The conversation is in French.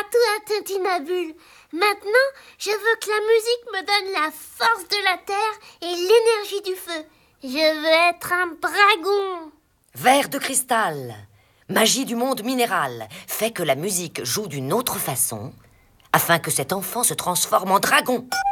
tout à Tintinabule. Maintenant, je veux que la musique me donne la force de la terre et l'énergie du feu. Je veux être un dragon. Verre de cristal, magie du monde minéral, fait que la musique joue d'une autre façon, afin que cet enfant se transforme en dragon.